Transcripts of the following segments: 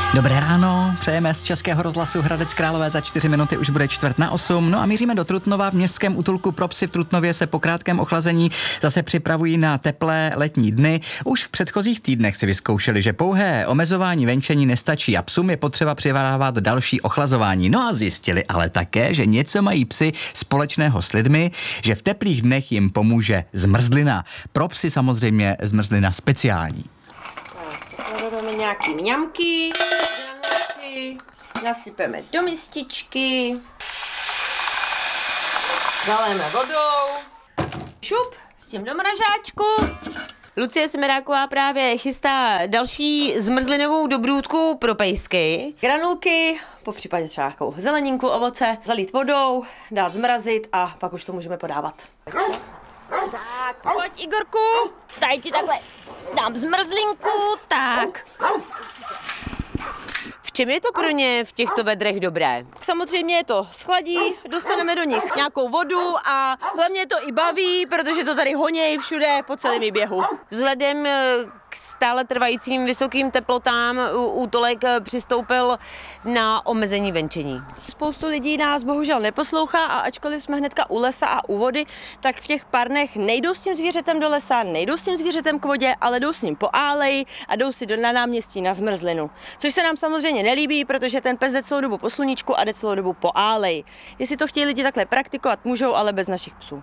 Dobré ráno, přejeme z Českého rozhlasu Hradec Králové, za 4 minuty už bude 7:45. No a míříme do Trutnova. V městském útulku pro psy v Trutnově se po krátkém ochlazení zase připravují na teplé letní dny. Už v předchozích týdnech si vyzkoušeli, že pouhé omezování venčení nestačí a psům je potřeba přidávat další ochlazování. No a zjistili ale také, že něco mají psy společného s lidmi, že v teplých dnech jim pomůže zmrzlina. Pro psy samozřejmě zmrzlina speciální. Dáme nějaký mňamky, nasypeme do mističky, zaléme vodou, šup, s tím do mražáčku. Lucie Smeráková právě chystá další zmrzlinovou dobrůdku pro pejsky. Granulky, popřípadě třeba nějakou zeleninku, ovoce, zalít vodou, dát zmrazit a pak už to můžeme podávat. Tak, pojď Igorku, tady ti takhle dám zmrzlinku, tak. V čem je to pro ně v těchto vedrech dobré? Samozřejmě je to schladí, dostaneme do nich nějakou vodu a hlavně je to i baví, protože to tady honějí všude po celém výběhu. Vzhledem k stále trvajícím vysokým teplotám útulek přistoupil na omezení venčení. Spoustu lidí nás bohužel neposlouchá a ačkoliv jsme hnedka u lesa a u vody, tak v těch pár dnech nejdou s tím zvířetem do lesa, nejdou s tím zvířetem k vodě, ale jdou s ním po áleji a jdou si na náměstí na zmrzlinu. Což se nám samozřejmě nelíbí, protože ten pes jde celou dobu po sluníčku a jde celou dobu po áleji. Jestli to chtějí lidi takhle praktikovat, můžou, ale bez našich psů.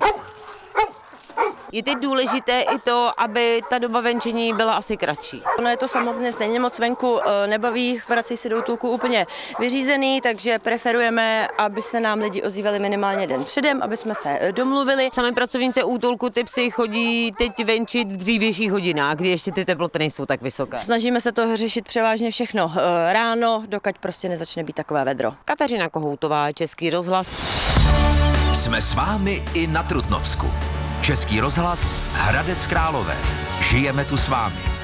Je teď důležité i to, aby ta doba venčení byla asi kratší. Ono je to samotné stejně moc venku nebaví, vrací se do útulku úplně vyřízený, takže preferujeme, aby se nám lidi ozývali minimálně den předem, aby jsme se domluvili. Sami pracovníci útulku ty psy chodí teď venčit v dřívějších hodinách, kdy ještě ty teploty nejsou tak vysoké. Snažíme se to řešit převážně všechno ráno, dokud prostě nezačne být takové vedro. Kateřina Kohoutová, Český rozhlas. Jsme s vámi i na Trutnovsku. Český rozhlas Hradec Králové. Žijeme tu s vámi.